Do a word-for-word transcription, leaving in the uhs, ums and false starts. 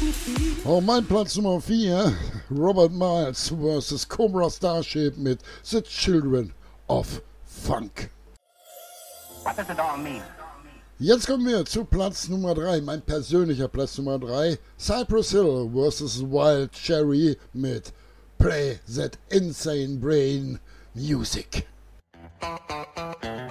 Oh, mein Platz Nummer vier, Robert Miles versus Cobra Starship mit The Children of Funk. What does it all mean? Jetzt kommen wir zu Platz Nummer drei, mein persönlicher Platz Nummer drei, Cypress Hill versus Wild Cherry mit Play That Insane Brain Music.